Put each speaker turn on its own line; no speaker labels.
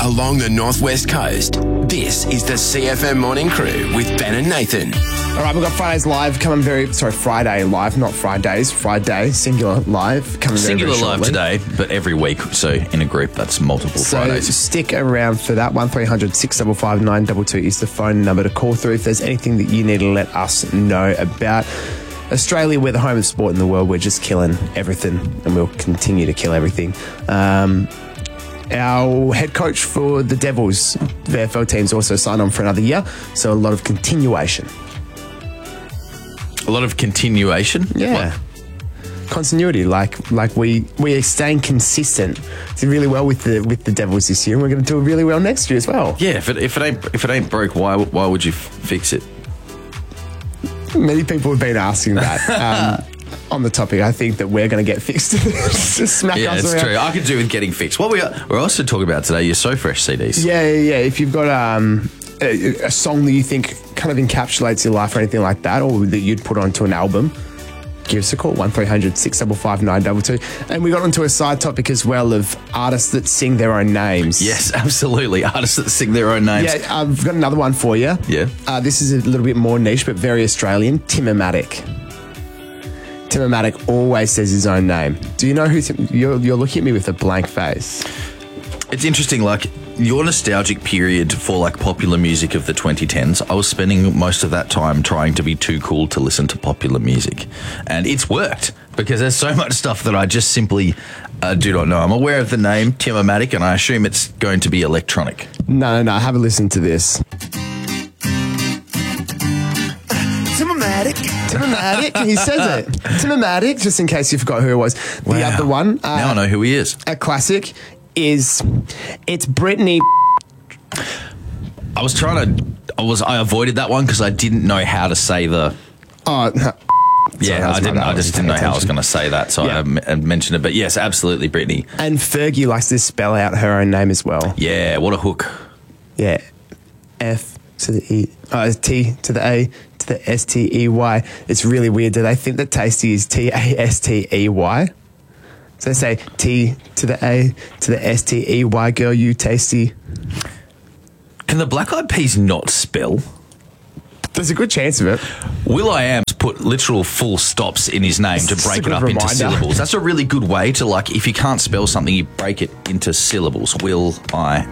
along the northwest coast. This is the CFM Morning Crew with Ben and Nathan.
All right, we've got Fridays live coming Friday live, not Fridays, Friday, singular live coming
Singular
very
live today, but every week. So in a group, that's multiple Fridays.
So stick around for that. 1300 655 922 is the phone number to call through if there's anything that you need to let us know about. Australia, we're the home of sport in the world. We're just killing everything, and we'll continue to kill everything. Our head coach for the Devils, the VFL team's also signed on for another year, so a lot of continuation.
A lot of continuation?
Yeah. Continuity, like we are staying consistent. Did really well with the Devils this year, and we're going to do really well next year as well.
Yeah, if it ain't broke, why would you fix it?
Many people have been asking that. On the topic, I think that we're going to get fixed. Just smack
Yeah,
us
it's
around.
true. I could do with getting fixed. What we're also talking about today, your So Fresh CDs.
Yeah. If you've got a song that you think kind of encapsulates your life or anything like that, or that you'd put onto an album, give us a call, 1300 655 922. And we got onto a side topic as well of artists that sing their own names.
Yes, absolutely. Artists that sing their own names.
Yeah, I've got another one for you.
Yeah.
This is a little bit more niche, but very Australian. Tim-O-Matic. Tim-O-Matic always says his own name. Do you know who you're looking at me with a blank face?
It's interesting, like, your nostalgic period for, like, popular music of the 2010s, I was spending most of that time trying to be too cool to listen to popular music. And it's worked, because there's so much stuff that I just simply do not know. I'm aware of the name Tim-O-Matic, and I assume it's going to be electronic.
No. Have a listen to this. Tim-O-Matic. He says it. Tim-O-Matic, just in case you forgot who it was. The
Wow.
other one.
Now I know who he is.
A classic is, it's Britney.
I avoided that one because I didn't know how to say the...
Oh, no.
Yeah, I just didn't know how I was going to say that, so
Yeah.
I mentioned it. But yes, absolutely, Britney.
And Fergie likes to spell out her own name as well.
Yeah, what a hook.
Yeah. F to the E, T to the A to the S-T-E-Y. It's really weird. Do they think that tasty is T-A-S-T-E-Y? So they say T to the A to the S-T-E-Y, girl, you tasty.
Can the Black Eyed Peas not spell?
There's a good chance of it.
Will.i.am's put literal full stops in his name to
It's a
break it
good
up into
reminder.
syllables. That's a really good way to, like, if you can't spell something, you break it into syllables. Will.i.am.